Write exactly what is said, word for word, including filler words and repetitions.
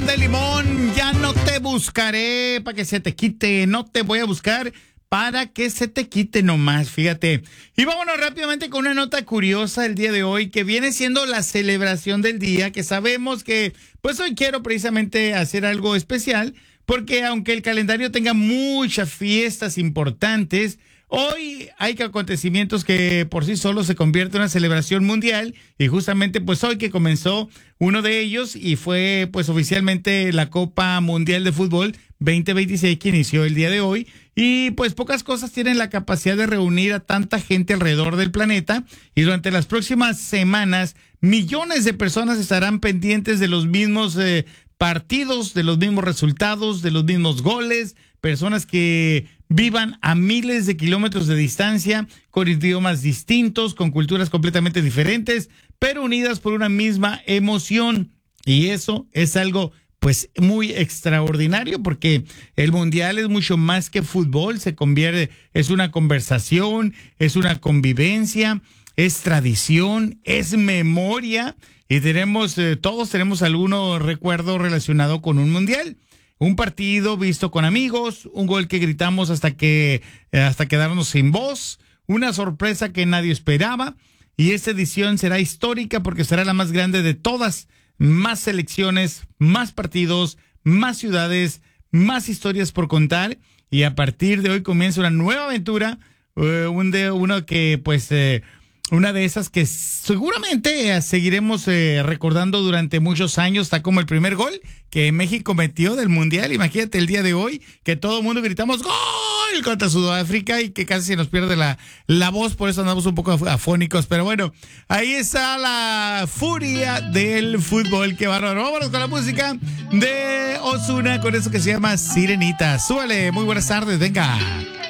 canción de Limón, ya no te buscaré para que se te quite, no te voy a buscar para que se te quite nomás, fíjate. Y vámonos rápidamente con una nota curiosa el día de hoy, que viene siendo la celebración del día, que sabemos que, pues hoy quiero precisamente hacer algo especial, porque aunque el calendario tenga muchas fiestas importantes, hoy hay acontecimientos que por sí solos se convierten en una celebración mundial, y justamente pues hoy que comenzó uno de ellos y fue pues oficialmente la Copa Mundial de Fútbol veinte veintiséis que inició el día de hoy, y pues pocas cosas tienen la capacidad de reunir a tanta gente alrededor del planeta, y durante las próximas semanas millones de personas estarán pendientes de los mismos eh, partidos, de los mismos resultados, de los mismos goles, personas que vivan a miles de kilómetros de distancia, con idiomas distintos, con culturas completamente diferentes, pero unidas por una misma emoción. Y eso es algo pues muy extraordinario, porque el mundial es mucho más que fútbol, se convierte, es una conversación, es una convivencia, es tradición, es memoria, y tenemos, eh, todos tenemos algún recuerdo relacionado con un mundial. Un partido visto con amigos, un gol que gritamos hasta que eh, hasta quedarnos sin voz, una sorpresa que nadie esperaba, y esta edición será histórica porque será la más grande de todas. Más selecciones, más partidos, más ciudades, más historias por contar, y a partir de hoy comienza una nueva aventura, eh, un de uno que pues eh, una de esas que seguramente eh, seguiremos eh, recordando durante muchos años. Está como el primer gol que México metió del Mundial. Imagínate el día de hoy que todo el mundo gritamos ¡gol! Contra Sudáfrica, y que casi se nos pierde la, la voz, por eso andamos un poco afónicos. Pero bueno, ahí está la furia del fútbol. ¡Qué bárbaro! Vámonos con la música de Ozuna, con eso que se llama Sirenita. Súbale, muy buenas tardes, venga.